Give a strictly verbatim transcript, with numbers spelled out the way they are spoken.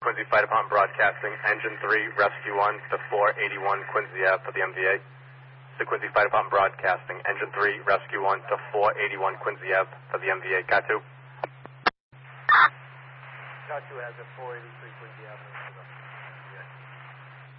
Quincy Fire Department Broadcasting, Engine three, Rescue one to four eighty-one Quincy Ave for the M V A. The Quincy Fire Department Broadcasting, Engine three, Rescue one to four eighty-one Quincy Ave for the M V A. Got two. Got two has a four eighty-three Quincy Avenue.